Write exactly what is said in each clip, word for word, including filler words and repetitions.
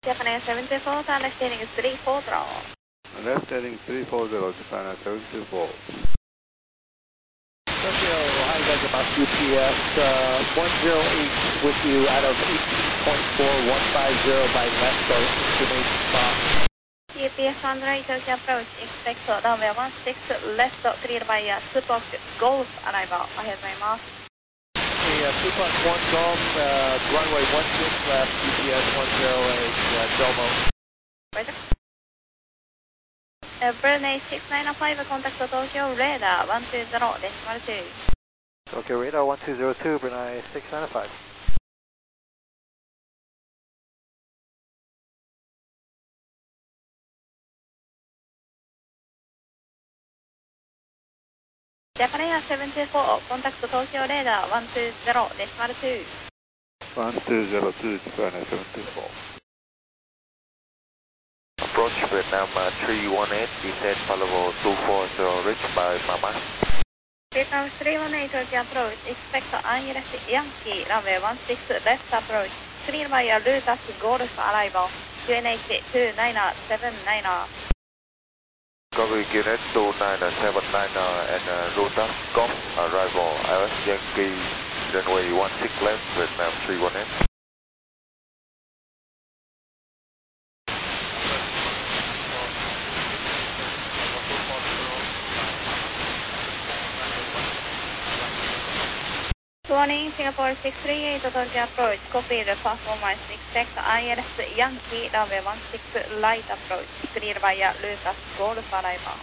Japan seven two four, Thunder steering is three four zero. Left heading three four zero, Japan seven two four. Tokyo, hi guys, about U P S uh, one zero eight with you out of eighteen point four one five zero by left, so information spot. U P S one zero eight, Tokyo approach, expect runway one six left, cleared by uh, Super Golf arrival. おはようございます。 The uh, Super one Golf, uh, runway one six left, U P S one zero eight, uh, Domo. Roger. Uh, Brunei six nine five, contact Tokyo radar one two zero, decimal two. Tokyo radar one two zero two, Brunei six nine five. Japan seven two four, contact Tokyo radar one two zero, decimal two. one two zero two, Japan seven two four. Approach Vietnam uh, three one eight, descent followable two four zero, reach by Mama. Vietnam three one eight, Tokyo approach, expect Angeles Yankee, runway one six left approach, cleared by Lucas Golf arrival, Q N H two nine seven nine. Copy Q N H two nine seven nine and uh, Lucas Golf arrival, I S Yankee, runway one six left, Vietnam three one eight. Warning, Singapore six three eight, Tokyo approach, copy the performance, expect I L S Yankee, runway one six light approach, cleared by Lucas Golf arrival.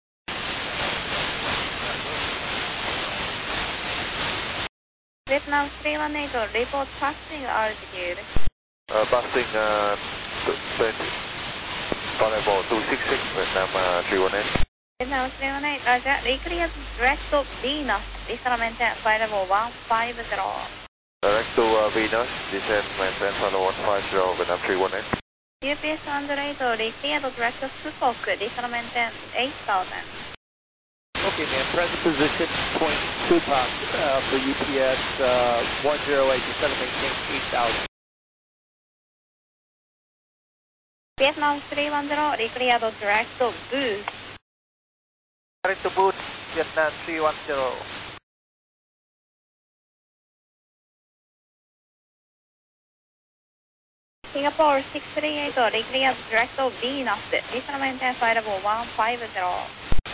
Vietnam three one eight, report passing altitude. Uh, passing uh, twenty, followable two six six, Vietnam uh, three one eight. Vietnam three one eight, Roger, reclear direct to Venus, descent maintain flight level one five zero. Direct to uh, Venus, descent maintain follow one five zero, Vietnam three one eight. U P S one zero eight, reclear direct to Suffolk, descent maintain eight thousand. Okay, man, present position point two top uh, for U P S uh, one zero eight, descent maintain eight thousand. Vietnam three one zero, reclear direct to Booth. Direct to Booth, Vietnam three one zero. Singapore six three eight, reclear direct to Venus, descent maintain flight level one five zero.